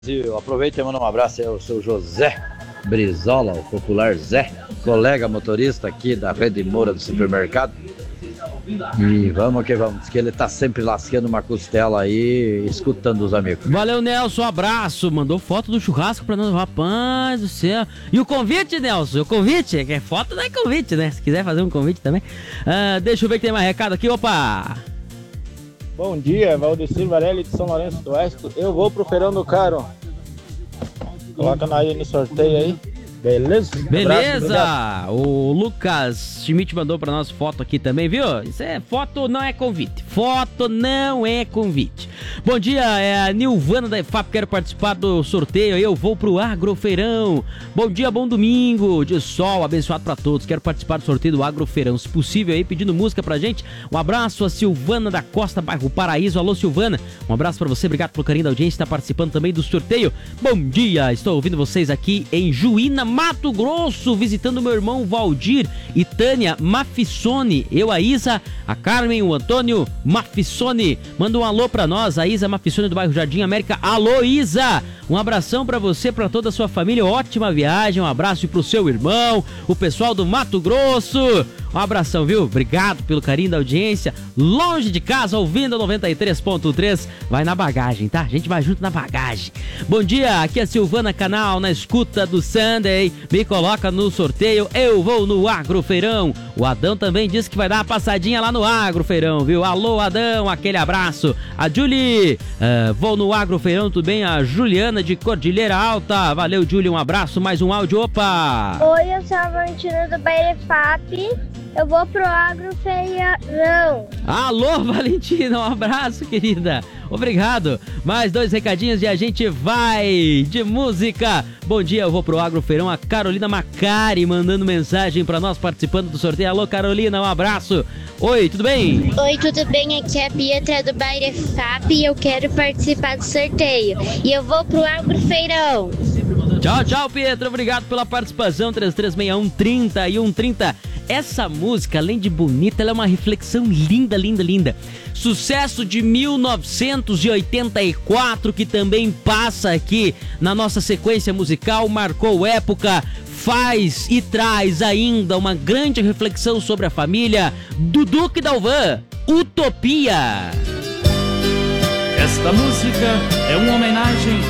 Brasil. Aproveita e manda um abraço aí ao seu José Brizola, o popular Zé, colega motorista aqui da Rede Moura do supermercado. E vamos que vamos, que ele tá sempre lascando uma costela aí, escutando os amigos. Valeu, Nelson, um abraço. Mandou foto do churrasco pra nós, rapaz do céu. E o convite, Nelson, o convite, é que foto não é convite, né? Se quiser fazer um convite também. Deixa eu ver que tem mais recado aqui, opa. Bom dia, Valdecir Varelli de São Lourenço do Oeste. Eu vou pro Feirão do Caro. Coloca aí no sorteio aí. Beleza? Beleza! Abraço, o Lucas Schmidt mandou pra nós foto aqui também, viu? Isso é foto, não é convite. Foto não é convite. Bom dia, é a Nilvana da EFAP, quero participar do sorteio. Eu vou pro Agrofeirão. Bom dia, bom domingo de sol, abençoado pra todos. Quero participar do sorteio do Agrofeirão. Se possível aí, pedindo música pra gente. Um abraço a Silvana da Costa, bairro Paraíso. Alô, Silvana. Um abraço pra você, obrigado pelo carinho da audiência. Tá participando também do sorteio. Bom dia, estou ouvindo vocês aqui em Juína, Mato Grosso, visitando meu irmão Valdir e Tânia Mafissoni. Eu, a Isa, a Carmen, o Antônio Mafissoni. Manda um alô pra nós, a Isa Mafissoni do bairro Jardim América. Alô, Isa! Um abração pra você, pra toda a sua família. Ótima viagem, um abraço pro seu irmão, o pessoal do Mato Grosso. Um abração, viu? Obrigado pelo carinho da audiência. Longe de casa, ouvindo a 93.3. Vai na bagagem, tá? A gente vai junto na bagagem. Bom dia, aqui é a Silvana Canal, na escuta do Sunday. Me coloca no sorteio, eu vou no Agrofeirão. O Adão também disse que vai dar uma passadinha lá no Agrofeirão, viu? Alô, Adão, aquele abraço. A Julie, vou no Agrofeirão, tudo bem? A Juliana de Cordilheira Alta. Valeu, Julie, um abraço. Mais um áudio, opa! Oi, eu sou a Valentina do Bairefap. Eu vou pro Agrofeirão. Alô, Valentina, um abraço, querida. Obrigado. Mais 2 recadinhos e a gente vai de música. Bom dia, eu vou pro Agrofeirão. A Carolina Macari mandando mensagem pra nós, participando do sorteio. Alô, Carolina, um abraço. Oi, tudo bem? Oi, tudo bem? Aqui é a Pietra do Bairefap e eu quero participar do sorteio. E eu vou pro Agrofeirão. Tchau, tchau, Pietra. Obrigado pela participação. 336130 e 130. Essa música, além de bonita, ela é uma reflexão linda, linda, linda. Sucesso de 1984, que também passa aqui na nossa sequência musical, marcou época, faz e traz ainda uma grande reflexão sobre a família do Duque Dalvan, Utopia. Esta música é uma homenagem